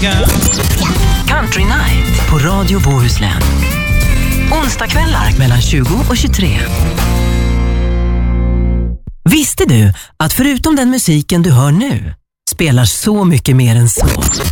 Country Night på Radio Bohuslän. Onsdagskvällar mellan 20 och 23. Visste du att förutom den musiken du hör nu spelar så mycket mer än så?